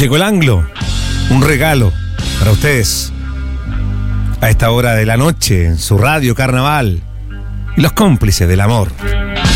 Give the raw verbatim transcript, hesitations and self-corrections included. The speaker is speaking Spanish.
Llegó el anglo, un regalo para ustedes. A esta hora de la noche, en su radio Carnaval y los cómplices del amor.